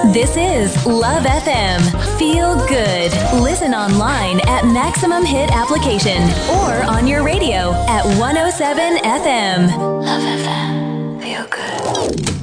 This is Love FM. Feel good. Listen online at Maximum Hit application or on your radio at 107 FM. Love FM. Feel good.